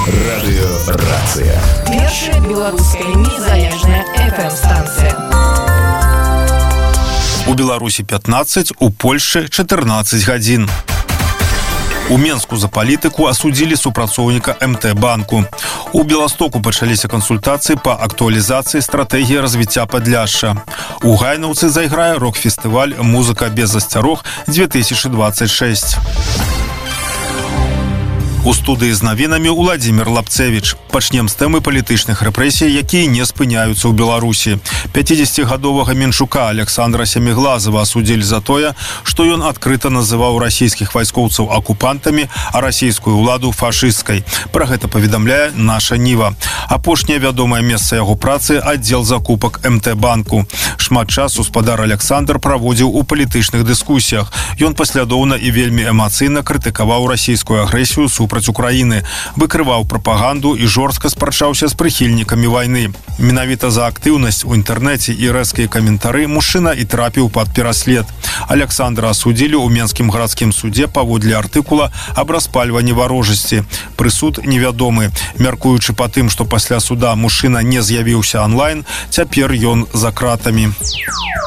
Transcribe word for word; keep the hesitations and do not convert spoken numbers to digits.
Радыёрацыя. Першая беларуская незалежная эф эм-станцыя. У Беларусі пятнаццаць, у Польшчы чатырнаццаць гадзін. У Менску за палітыку асудзілі супрацоўніка эм тэ банку. У Беластоку пачаліся кансультацыі па актуалізацыі стратэгіі развіцця Падляшша. У Гайнаўцы зайграе рок-фестываль «Музыка без засцярог две тысячи двадцать шесть». У студыі з навінамі Уладзімір Лапцевіч. Пачнем з тэмы палітычных рэпрэсій, якія не спыняюцца ў Беларусі. пяцідзесяцігадовага менчука Александра Сяміглазова асудзілі за тое, што ён адкрыта называў расійскіх вайскоўцаў акупантамі, а расійскую ўладу фашысцкай. Пра гэта паведамляе наша Ніва. Апошняе вядомае месца яго працы – аддзел закупак эм тэ банку. Шмат часу спадар Александр праводзіў у палітычных дыскусіях. Ён паслядоўна і вельмі эмацыйна крытыкаваў расійскую агрэсію супраць Украіны, выкрываў прапаганду і жорстка спрачаўся з прыхільнікамі вайны. Менавіта за актыўнасць у інтэрнэце і рэзкія каментары мужчына і трапіў пад пераслед. Александра асудзілі ў Менскім гарадскім судзе паводле артыкула аб распальванні варожасці. Прысуд невядомы. Мяркуючы па тым, што пасля суда мужчына не з'явіўся онлайн, цяпер ён за кратамі.